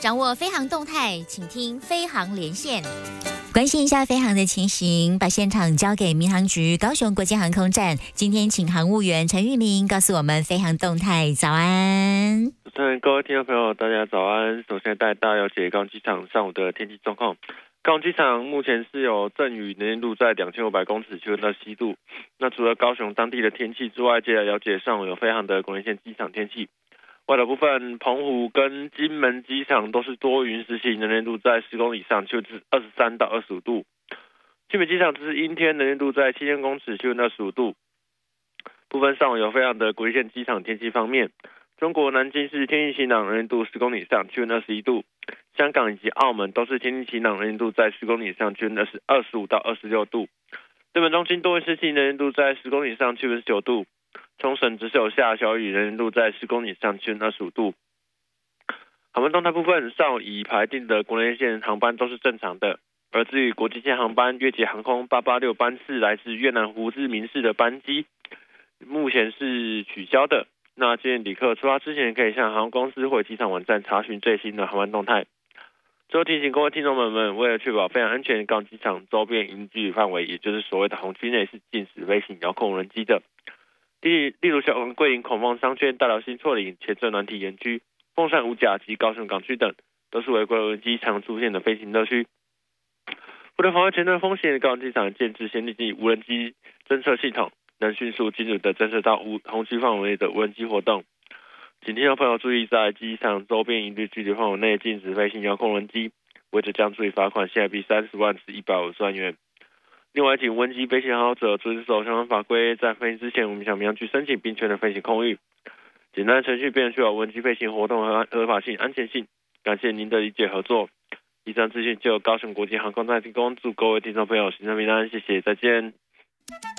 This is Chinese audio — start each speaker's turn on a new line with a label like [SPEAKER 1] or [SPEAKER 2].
[SPEAKER 1] 掌握飞航动态，请听飞航连线。关心一下飞航的情形，把现场交给民航局高雄国际航空站。今天请航务员陈玉玲告诉我们飞航动态。早安，
[SPEAKER 2] 主持人、各位听众朋友，大家早安。首先带大家了解高雄机场上午的天气状况。高雄机场目前是有阵雨，能见度在2500公尺，气温到7度。那除了高雄当地的天气之外，接下来了解上午有飞航的国内线机场天气。外岛部分，澎湖跟金门机场都是多云时晴，能见度在10公里以上，气温是23到25度。金门机场只是阴天，能见度在7000公尺，气温25度。部分上午有飞航的国内线机场天气方面，中国南京是天气晴朗，能见度10公里以上，气温21度。香港以及澳门都是天气晴朗，能见度在10公里以上，气温是25到26度。日本东京多云时晴，能见度在10公里以上，气温9度。冲绳只是有下小雨，能见度在10公里以上，气温25度。航班动态部分，上午已排定的国内线航班都是正常的，而至于国际线航班，越捷航空886班次来自越南胡志明市的班机，目前是取消的。那建议旅客出发之前，可以向航空公司或机场网站查询最新的航班动态。最后提醒各位听众们，为了确保非常安全，高雄机场周边营距离范围，也就是所谓的红区内是禁止飞行遥控无人机的。例如小港、桂林、孔凤商圈、大寮新厝岭、前镇软体园区、凤山五甲及高雄港区等，都是违规无人机常出现的飞行乐区。为了防范潜在风险，高雄机场建置先进无人机侦测系统，能迅速精准地侦测到红区范围的无人机活动。请听众朋友注意，在机场周边营距离范围内禁止飞行遥控无人机，违者将处以罚款新台币30万至150万元。另外，请无人机飞行爱好者遵守相关法规，在飞行之前，我们向民航局申请并确认飞行空域。简单的程序便确保无人机飞行活动和合法性、安全性。感谢您的理解合作。以上资讯就由高雄国际航空站提供，祝各位听众朋友行程平安，谢谢，再见。